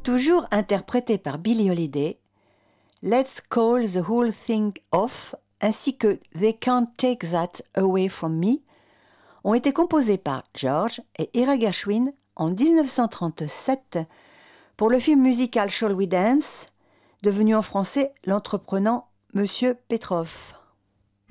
Toujours interprété par Billie Holiday, Let's Call the Whole Thing Off ainsi que They Can't Take That Away From Me ont été composés par George et Ira Gershwin en 1937 pour le film musical Shall We Dance, devenu en français L'entreprenant Monsieur Petroff.